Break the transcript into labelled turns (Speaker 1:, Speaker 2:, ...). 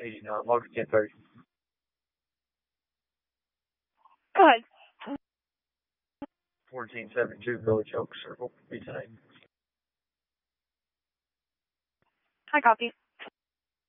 Speaker 1: 89, Mark 1030.
Speaker 2: Go ahead.
Speaker 1: 1472 Village Oak Circle, Pizza Name.
Speaker 2: I copy.